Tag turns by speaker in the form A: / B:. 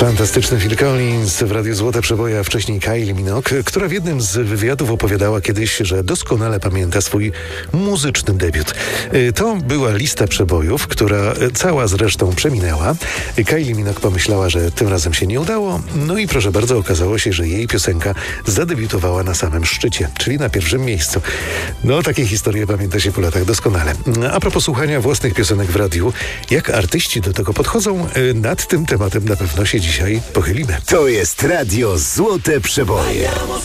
A: Fantastyczny Phil Collins w Radiu Złote Przeboje, a wcześniej Kylie Minogue, która w jednym z wywiadów opowiadała kiedyś, że doskonale pamięta swój muzyczny debiut. To była lista przebojów, która cała zresztą przeminęła. Kylie Minogue pomyślała, że tym razem się nie udało, no i proszę bardzo, okazało się, że jej piosenka zadebiutowała na samym szczycie, czyli na pierwszym miejscu. No, takie historie pamięta się po latach doskonale. A propos słuchania własnych piosenek w radiu, jak artyści do tego podchodzą, nad tym tematem na pewno się dzisiaj pochylimy.
B: To jest Radio Złote Przeboje.